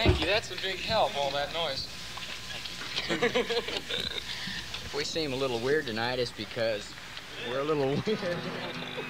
Thank you. That's a big help, all that noise. If we seem a little weird tonight, it's because we're a little weird.